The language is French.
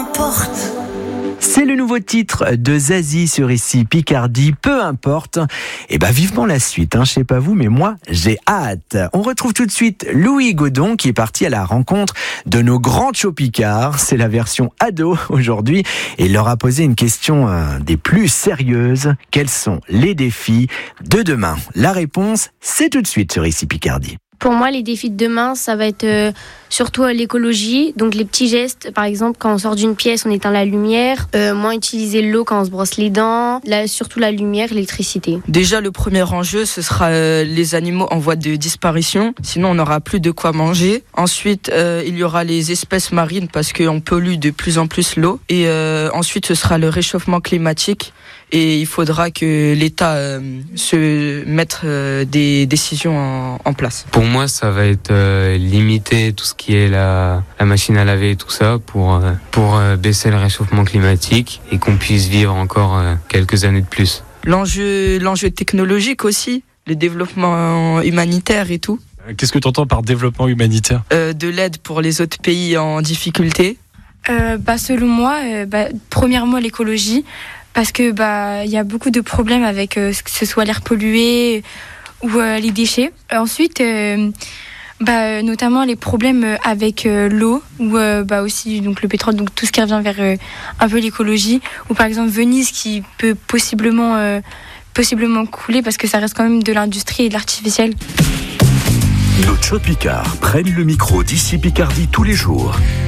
importe. C'est le nouveau titre de Zazie sur Ici Picardie, peu importe. Et vivement la suite, je sais pas vous, mais moi, j'ai hâte. On retrouve tout de suite Louis Godon qui est parti à la rencontre de nos grands Chopicards. C'est la version ado aujourd'hui et il leur a posé une question des plus sérieuses. Quels sont les défis de demain? La réponse, c'est tout de suite sur Ici Picardie. Pour moi, les défis de demain, ça va être surtout l'écologie. Donc les petits gestes, par exemple, quand on sort d'une pièce, on éteint la lumière. Moins utiliser l'eau quand on se brosse les dents. Là, surtout la lumière, l'électricité. Déjà, le premier enjeu, ce sera les animaux en voie de disparition. Sinon, on n'aura plus de quoi manger. Ensuite, il y aura les espèces marines parce qu'on pollue de plus en plus l'eau. Et ensuite, ce sera le réchauffement climatique. Et il faudra que l'État se mette des décisions en place. Pour moi, ça va être limiter tout ce qui est la machine à laver et tout ça pour baisser le réchauffement climatique et qu'on puisse vivre encore quelques années de plus. L'enjeu technologique aussi, le développement humanitaire et tout. Qu'est-ce que tu entends par développement humanitaire ? De l'aide pour les autres pays en difficulté. Selon moi, premièrement l'écologie. Parce que il y a beaucoup de problèmes avec que ce soit l'air pollué ou les déchets. Ensuite, notamment les problèmes avec l'eau ou aussi donc le pétrole, donc tout ce qui revient vers un peu l'écologie. Ou par exemple Venise qui peut possiblement couler parce que ça reste quand même de l'industrie et de l'artificiel. Nos Chopicards prennent le micro d'Ici Picardie tous les jours.